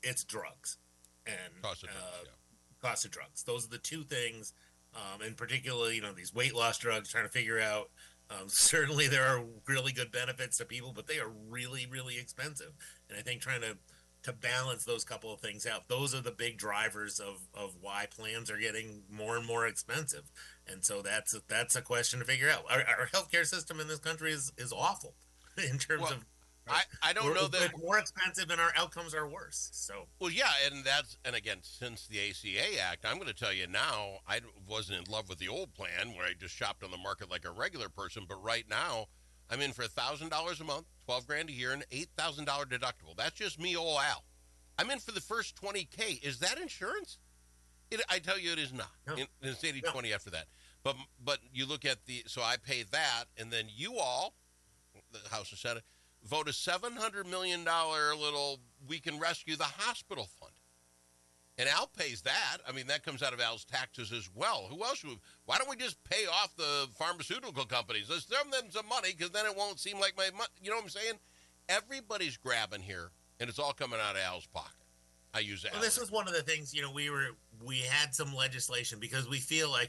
it's drugs and Cost of drugs, cost of drugs. Those are the two things, in particular, these weight loss drugs, trying to figure out. Certainly, there are really good benefits to people, but they are really, really expensive. And I think trying to balance those couple of things out, those are the big drivers of why plans are getting more and more expensive. And so that's a question to figure out. Our healthcare system in this country is awful in terms of. I don't know that it's more expensive and our outcomes are worse. So well, yeah, and again, since the ACA Act, I'm going to tell you now, I wasn't in love with the old plan where I just shopped on the market like a regular person, but right now, I'm in for $1,000 a month, $12,000 a year, and $8,000 deductible. That's just me, old Al. I'm in for the first $20K. Is that insurance? I tell you, it is not. No. It's 80-20 after that. But you look at so I pay that, and then you all, the House and Senate, vote a $700 million little we can rescue the hospital fund. And Al pays that. I mean, that comes out of Al's taxes as well. Who else why don't we just pay off the pharmaceutical companies? Let's throw them some money because then it won't seem like my money. You know what I'm saying? Everybody's grabbing here, and it's all coming out of Al's pocket. I use Al. Well, this was one of the things, we had some legislation because we feel like,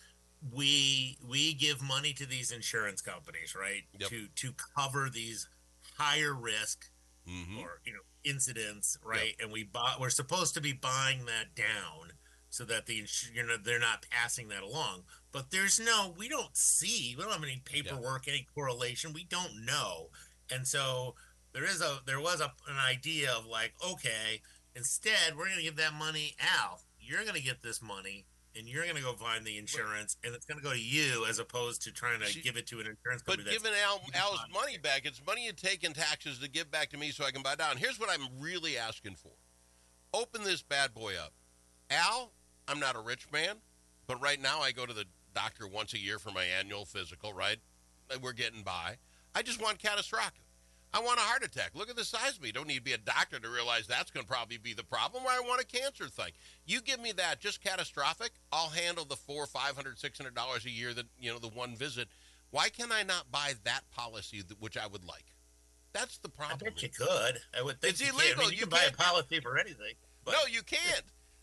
we give money to these insurance companies, right? Yep. To cover these higher risk Mm-hmm. or incidents, right? Yep. And we're supposed to be buying that down so that they're not passing that along. But we don't have any paperwork, any correlation. We don't know, and so there was an idea of like, okay, instead we're going to give that money, Al. You're going to get this money. And you're going to go find the insurance, and it's going to go to you as opposed to trying to give it to an insurance company. But giving Al's money back, it's money you take in taxes to give back to me so I can buy down. Here's what I'm really asking for. Open this bad boy up. Al, I'm not a rich man, but right now I go to the doctor once a year for my annual physical, right? We're getting by. I just want catastrophic. I want a heart attack. Look at the size of me. Don't need to be a doctor to realize that's going to probably be the problem. Or I want a cancer thing. You give me that, just catastrophic. I'll handle the $400, $500, $600 a year that the one visit. Why can I not buy that policy which I would like? That's the problem. I bet you could. I would think it's illegal. You can buy a policy for anything. But. No, you can't.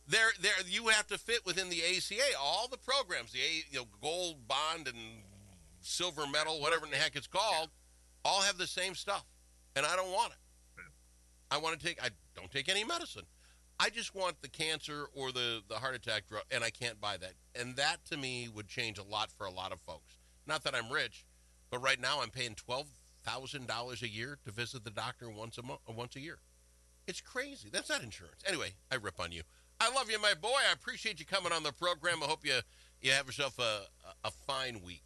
You have to fit within the ACA. All the programs, the gold bond and silver medal, whatever in the heck it's called, all have the same stuff. And I don't want it. I don't take any medicine. I just want the cancer or the heart attack drug, and I can't buy that. And that, to me, would change a lot for a lot of folks. Not that I'm rich, but right now I'm paying $12,000 a year to visit the doctor once a year. It's crazy. That's not insurance. Anyway, I rip on you. I love you, my boy. I appreciate you coming on the program. I hope you have yourself a fine week.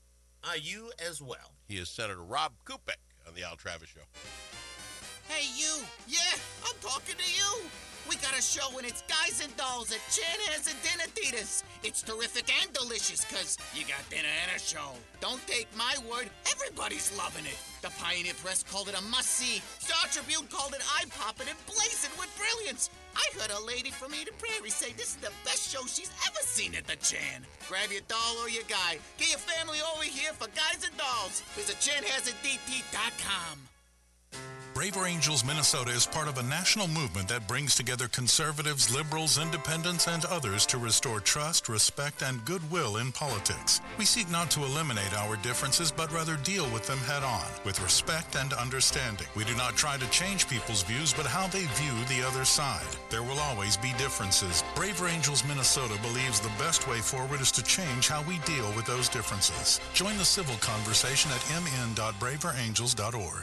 You as well. He is Senator Rob Kupek on the Al Travis Show. Hey, you. Yeah, I'm talking to you. We got a show and it's Guys and Dolls at Chanhassen and Dinner Theaters. It's terrific and delicious because you got dinner and a show. Don't take my word. Everybody's loving it. The Pioneer Press called it a must-see. Star Tribune called it eye-popping and blazing with brilliance. I heard a lady from Eden Prairie say this is the best show she's ever seen at the Chan. Grab your doll or your guy. Get your family over here for Guys and Dolls. Visit ChanhassenDT.com. Braver Angels Minnesota is part of a national movement that brings together conservatives, liberals, independents, and others to restore trust, respect, and goodwill in politics. We seek not to eliminate our differences, but rather deal with them head on, with respect and understanding. We do not try to change people's views, but how they view the other side. There will always be differences. Braver Angels Minnesota believes the best way forward is to change how we deal with those differences. Join the civil conversation at mn.braverangels.org.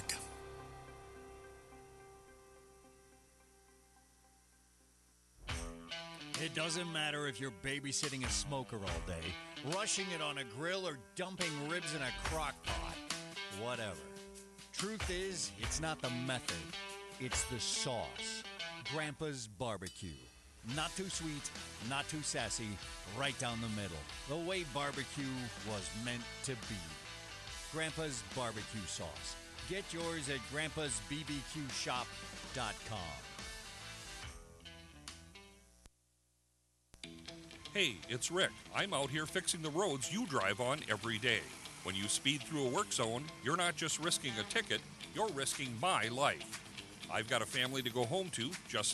It doesn't matter if you're babysitting a smoker all day, rushing it on a grill, or dumping ribs in a crock pot. Whatever. Truth is, it's not the method. It's the sauce. Grandpa's Barbecue. Not too sweet, not too sassy, right down the middle. The way barbecue was meant to be. Grandpa's Barbecue Sauce. Get yours at grandpa'sbbqshop.com. Hey, it's Rick. I'm out here fixing the roads you drive on every day. When you speed through a work zone, you're not just risking a ticket, you're risking my life. I've got a family to go home to, just